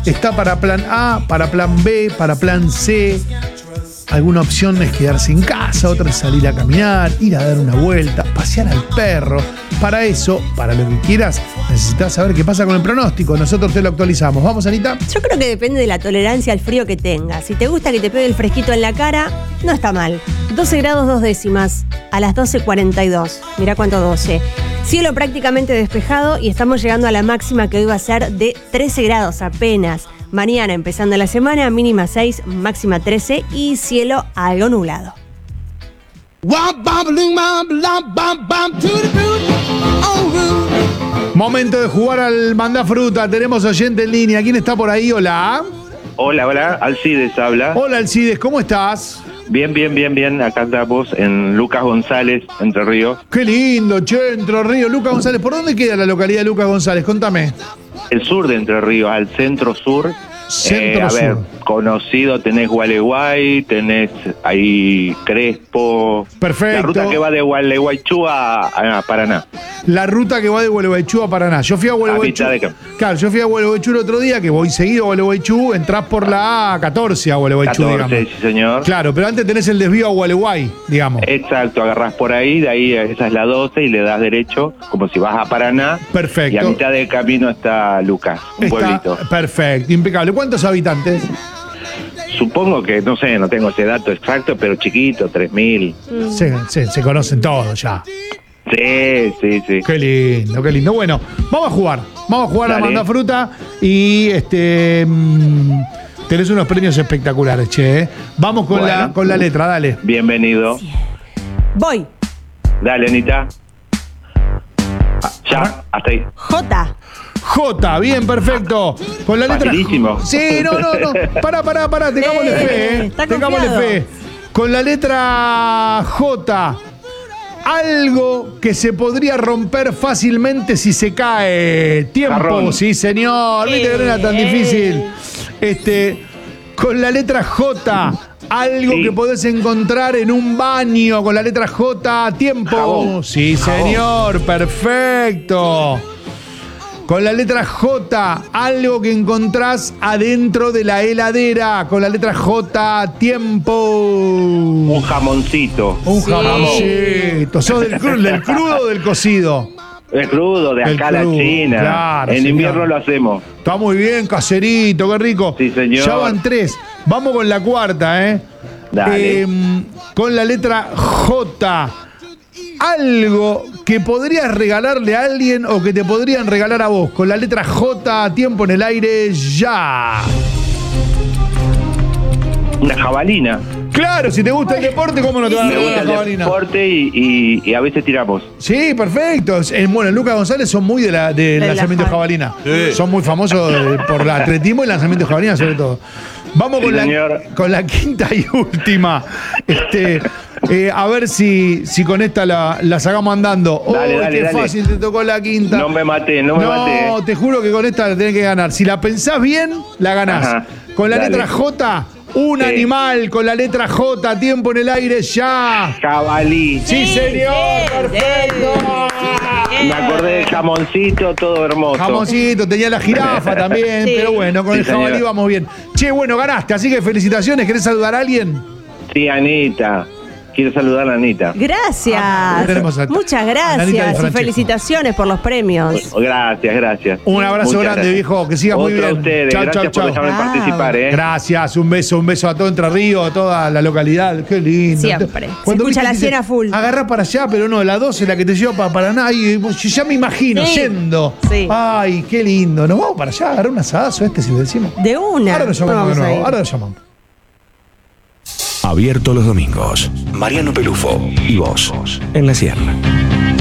está para plan A, para plan B, para plan C. Alguna opción es quedarse en casa, otra es salir a caminar, ir a dar una vuelta, pasear al perro. Para eso, para lo que quieras, necesitas saber qué pasa con el pronóstico. Nosotros te lo actualizamos. ¿Vamos, Anita? Yo creo que depende de la tolerancia al frío que tengas. Si te gusta que te pegue el fresquito en la cara, no está mal. 12 grados 2 décimas a las 12:42. Mirá cuánto 12. Cielo prácticamente despejado y estamos llegando a la máxima que hoy va a ser de 13 grados apenas. Mañana, empezando la semana, mínima 6, máxima 13 y cielo algo nublado. Momento de jugar al Mandá Fruta. Tenemos oyente en línea. ¿Quién está por ahí? Hola. Hola, Alcides habla. Hola, Alcides. ¿Cómo estás? Bien. Acá andamos en Lucas González, Entre Ríos. Qué lindo, che, Entre Ríos. Lucas González. ¿Por dónde queda la localidad de Lucas González? Contame. El sur de Entre Ríos, al centro sur. Centro sur. A ver, conocido, tenés Gualeguay, tenés ahí Crespo. Perfecto. La ruta que va de Gualeguaychú a Paraná. La ruta que va de Gualeguaychú a Paraná. Yo fui a Gualeguaychú. Claro, yo fui a Gualeguaychú el otro día, que voy seguido a Gualeguaychú. Entrás por la A14 a Gualeguaychú, 14, digamos. sí, señor. Claro, pero antes tenés el desvío a Gualeguay, digamos. Exacto, agarrás por ahí, de ahí esa es la 12 y le das derecho, como si vas a Paraná. Perfecto. Y a mitad del camino está Lucas, un pueblito. Perfecto, impecable. ¿Cuántos habitantes? Supongo que, no sé, no tengo ese dato exacto, pero chiquito, 3.000. Se conocen todos ya. Sí. Qué lindo, qué lindo. Bueno, vamos a jugar a Dale. Mandá Fruta y tenés unos premios espectaculares, che. Vamos con, Bueno. con la letra, dale. Bienvenido. Voy. Dale, Anita. Ya, hasta ahí. J. J, bien, perfecto. Con la letra. Facilísimo. Sí, no. Pará, tengámosle fe, está tengámosle confiado. fe. Con la letra J, algo que se podría romper fácilmente si se cae. Tiempo, Jarrón. sí, señor. Viste que no era tan difícil. Con la letra J, algo Sí. que podés encontrar en un baño. Con la letra J, tiempo. Jabón. Sí, señor, perfecto. Con la letra J, algo que encontrás adentro de la heladera. Con la letra J, tiempo. Un jamoncito. Un Sí. jamoncito. ¿Sos del crudo o del cocido? Es crudo, de El acá a la crudo, China. claro, en señor. invierno lo hacemos. Está muy bien, caserito, qué rico. Sí, señor. Ya van 3. Vamos con la cuarta, ¿eh? Dale. Con la letra J. Algo que podrías regalarle a alguien o que te podrían regalar a vos. Con la letra J, tiempo en el aire, ya. Una jabalina. Claro, si te gusta el deporte, ¿cómo no te van a Me regalar gusta una el jabalina? deporte y a veces tiramos. Sí, perfecto. Bueno, Lucas González son muy del lanzamiento de jabalina. Sí. Son muy famosos por el atletismo y el lanzamiento de jabalina, sobre todo. Vamos Sí, señor. con la quinta y última. A ver si con esta la sacamos andando. Dale, Qué dale. fácil te tocó la quinta. No me maté. No, te juro que con esta la tenés que ganar. Si la pensás bien, la ganás. Ajá. Con la Dale. letra J, un Sí. animal. Con la letra J, tiempo en el aire, ya. Jabalí. Sí, señor, perfecto. Me acordé del jamoncito, todo hermoso. Jamoncito, tenía la jirafa también, Sí. pero bueno, con Sí, el jabalí señor. vamos bien. Che, bueno, ganaste, así que felicitaciones. ¿Querés saludar a alguien? Sí, Anita. Quiero saludar a Anita. Gracias. tenemos a- Muchas Anita Di gracias y Francesco. felicitaciones por los premios. Gracias. Un abrazo Muchas grande, gracias. viejo, que siga muy Otro bien. a ustedes. Chau, Gracias chau, por chau. dejarme participar, Gracias, un beso a todo Entre Ríos, a toda la localidad. Qué lindo. Siempre. Cuando Se escucha viste la que cena full. Agarrá para allá, pero no, la 12 es la que te lleva para Paraná. Y yo ya me imagino Sí. yendo. Sí. Ay, qué lindo. Nos vamos para allá, agarrar un asadazo si lo decimos. De una. Ahora lo llamamos de Vamos nuevo, ahí. ahora lo llamamos. Abierto los domingos. Mariano Pelufo y vos en la Sierra.